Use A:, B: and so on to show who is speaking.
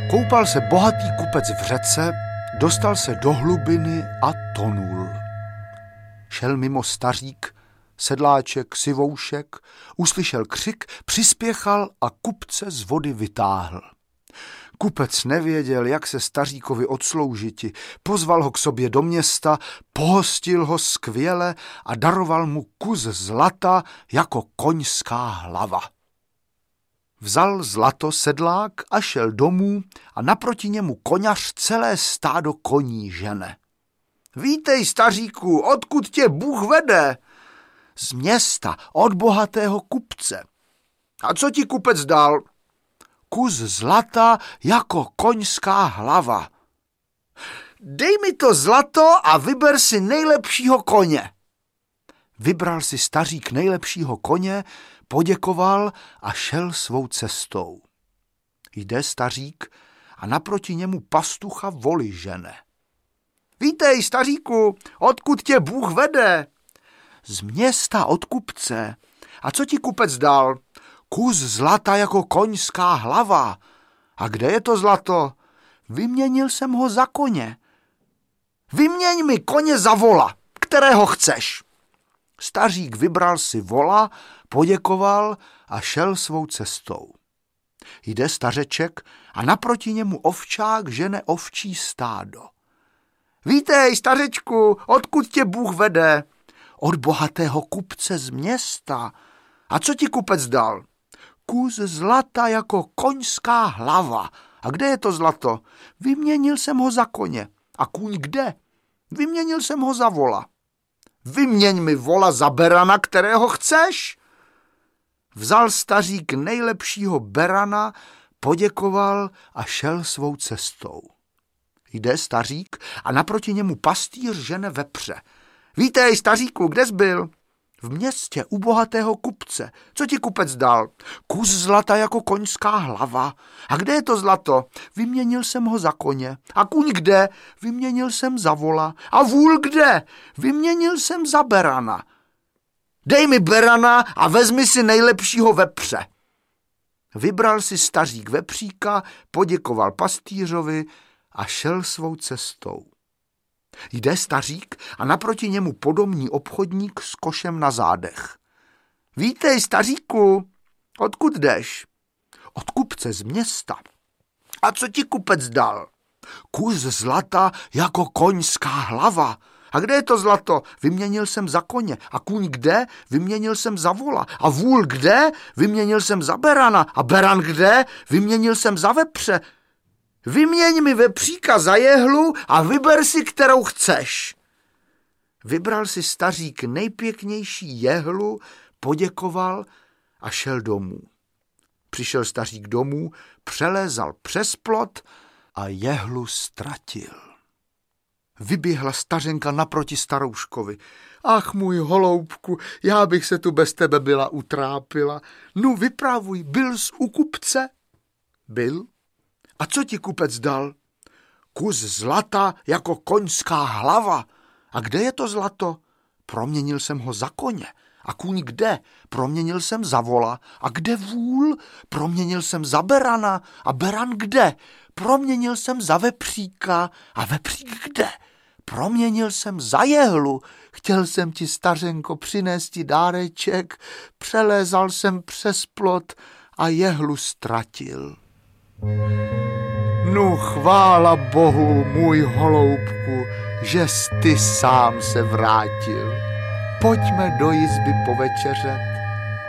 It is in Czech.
A: Koupal se bohatý kupec v řece, dostal se do hlubiny a tonul. Šel mimo stařík, sedláček, sivoušek, uslyšel křik, přispěchal a kupce z vody vytáhl. Kupec nevěděl, jak se staříkovi odsloužiti, pozval ho k sobě do města, pohostil ho skvěle a daroval mu kus zlata jako koňská hlava. Vzal zlato sedlák a šel domů a naproti němu koňař celé stádo koní žene. Vítej, staříku, odkud tě Bůh vede? Z města, od bohatého kupce. A co ti kupec dal? Kus zlata jako koňská hlava. Dej mi to zlato a vyber si nejlepšího koně. Vybral si stařík nejlepšího koně, poděkoval a šel svou cestou. Jde stařík a naproti němu pastucha voli žene. Vítej, staříku, odkud tě Bůh vede? Z města, od kupce. A co ti kupec dal? Kus zlata jako koňská hlava. A kde je to zlato? Vyměnil jsem ho za koně. Vyměň mi koně za vola, kterého chceš. Stařík vybral si vola, poděkoval a šel svou cestou. Jde stařeček a naproti němu ovčák žene ovčí stádo. Vítej, stařečku, odkud tě Bůh vede? Od bohatého kupce z města. A co ti kupec dal? Kus zlata jako koňská hlava. A kde je to zlato? Vyměnil jsem ho za koně. A kůň kde? Vyměnil jsem ho za vola. Vyměň mi vola za berana, kterého chceš. Vzal stařík nejlepšího berana, poděkoval a šel svou cestou. Jde stařík a naproti němu pastýř žene vepře. Vítej, staříku, kde jsi byl? V městě u bohatého kupce. Co ti kupec dal? Kus zlata jako koňská hlava. A kde je to zlato? Vyměnil jsem ho za koně. A kůň kde? Vyměnil jsem za vola. A vůl kde? Vyměnil jsem za berana. Dej mi berana a vezmi si nejlepšího vepře. Vybral si stařík vepříka, poděkoval pastýřovi a šel svou cestou. Jde stařík a naproti němu podomní obchodník s košem na zádech. Vítej, staříku, odkud jdeš? Od kupce z města. A co ti kupec dal? Kus zlata jako koňská hlava. A kde je to zlato? Vyměnil jsem za koně. A kůň kde? Vyměnil jsem za vola. A vůl kde? Vyměnil jsem za berana. A beran kde? Vyměnil jsem za vepře. Vyměň mi vepříka za jehlu a vyber si, kterou chceš. Vybral si stařík nejpěknější jehlu, poděkoval a šel domů. Přišel stařík domů, přelézal přes plot a jehlu ztratil. Vyběhla stařenka naproti starouškovi. Ach, můj holoubku, já bych se tu bez tebe byla utrápila. Nu, vyprávuj, byl jsi u kupce? Byl. A co ti kupec dal? Kus zlata jako koňská hlava. A kde je to zlato? Proměnil jsem ho za koně. A kůň kde? Proměnil jsem za vola. A kde vůl? Proměnil jsem za berana. A beran kde? Proměnil jsem za vepříka. A vepřík kde? Proměnil jsem za jehlu. Chtěl jsem ti, stařenko, přinést ti dáreček. Přelézal jsem přes plot a jehlu ztratil. Nu, chvála Bohu, můj holoubku, že jsi ty sám se vrátil. Pojďme do jizby povečeřet.